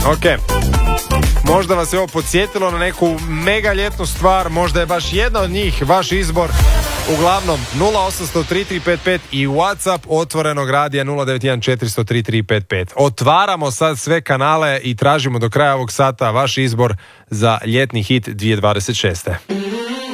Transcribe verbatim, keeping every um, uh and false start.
Ok. Možda vas je ovo podsjetilo na neku mega ljetnu stvar, možda je baš jedna od njih vaš izbor. Uglavnom, nula osam nula nula tri tri pet pet i WhatsApp otvorenog radija nula devet jedan četiri nula nula tri tri pet pet. Otvaramo sad sve kanale i tražimo do kraja ovog sata vaš izbor za ljetni hit dvije tisuće dvadeset šeste.